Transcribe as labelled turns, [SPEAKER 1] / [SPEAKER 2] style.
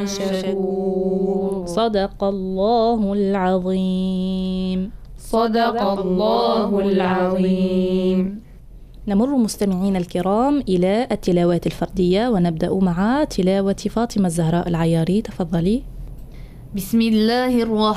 [SPEAKER 1] شكور.
[SPEAKER 2] صدق الله العظيم.
[SPEAKER 1] صدق الله العظيم.
[SPEAKER 2] نمر مستمعين الكرام إلى التلاوات الفردية، ونبدأ مع تلاوة فاطمة الزهراء العياري. تفضلي.
[SPEAKER 1] بسم الله الرحمن